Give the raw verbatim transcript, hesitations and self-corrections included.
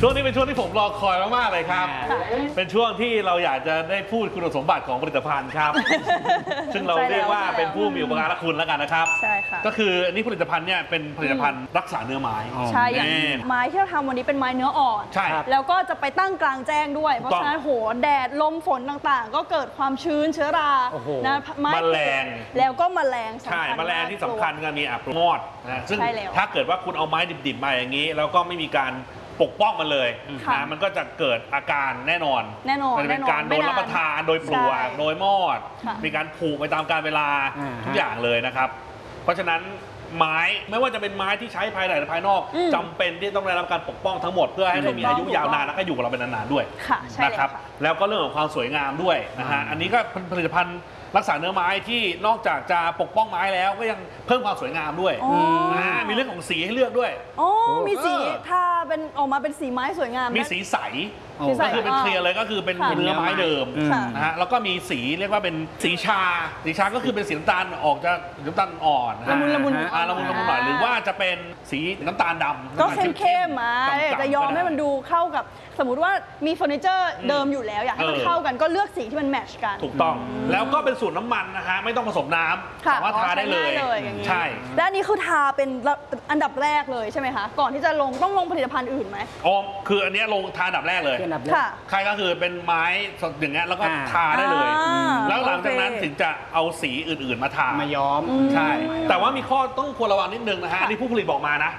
ช่วงนี้เป็นช่วงที่ผมรอคอยมากๆเลยครับเป็นช่วงที่เราอยากจะได้พูดคุณสมบัติของผลิตภัณฑ์ครับซึ่งเราเรียกว่าเป็นผู้มีอุปการะคุณแล้วกันนะครับใช่ค่ะก็คืออันนี้ผลิตภัณฑ์เนี่ยเป็นผลิตภัณฑ์รักษาเนื้อไม้ใช่อย่างไม้ที่เราทำวันนี้เป็นไม้เนื้ออ่อนใช่แล้วก็จะไปตั้งกลางแจ้งด้วยเพราะฉะนั้นโหแดดลมฝนต่างๆ ก็เกิดความชื้นเชื้อรานะไม้แมลงแล้วก็แมลงใช่แมลงที่สำคัญก็มีอับมอดนะซึ่งถ้าเกิดว่าคุณเอาไม้ดิบๆมาอย่างนี้แล้วก็ไม่มีการปกป้องมันเลยนะมันก็จะเกิดอาการแน่นอนแน่นอนมันเป็นการโดนรับประทานโดยปลวกโดยมอดมีการผูกไปตามกาลเวลาทุกอย่างเลยนะครับเพราะฉะนั้นไม้ไม่ว่าจะเป็นไม้ที่ใช้ภายในหรือภายนอกจำเป็นที่ต้องได้รับการปกป้องทั้งหมดเพื่อให้ได้มีอายุยาวนานและก็อยู่กับเราเป็นนานๆด้วยนะครับแล้วก็เรื่องของความสวยงามด้วยนะฮะอันนี้ก็เป็นผลิตภัณฑ์รักษาเนื้อไม้ที่นอกจากจะปกป้องไม้แล้วก็ยังเพิ่มความสวยงามด้วยมีเรื่องของสีให้เลือกด้วยอ๋อมีสีถ้าเป็นออกมาเป็นสีไม้สวยงามมีสีใสก็คือเป็นเคลียร์เลยก็คือเป็นเนื้อไม้เดิมนะฮะแล้วก็มีสีเรียกว่าเป็นสีชาสีชาก็คือเป็นสีน้ำตาลออกจะน้ำตาลอ่อนละมุนละมุนละมุนละมุนหน่อยหรือว่าจะเป็นสีน้ำตาลดำก็เข้มๆมาจะยอมให้มันดูเข้ากับสมมุติว่ามีเฟอร์นิเจอร์เดิมอยู่แล้วอยากให้มันเข้ากันก็เลือกสีที่มันแมทช์กันถูกต้องแล้วก็เป็นสูตรน้ำมันนะฮะไม่ต้องผสมน้ำสามารถทาได้เลยใช่และอันนี้คือทาเป็นอันดับแรกเลยใช่ไหมคะก่อนที่จะลงต้องลงผลิตภัณฑ์อื่นไหมอ๋อคืออันนี้ลงทาอันดับแรกเลยค่ะใครก็คือเป็นไม้สดอย่างเงี้ยแล้วก็ทาได้เลยแล้วหลังจากนั้นถึงจะเอาสีอื่นๆมาทามาย้อมใช่แต่ว่ามีข้อต้องควรระวังนิดนึงนะฮะนี่ผู้ผลิตบอกมานะ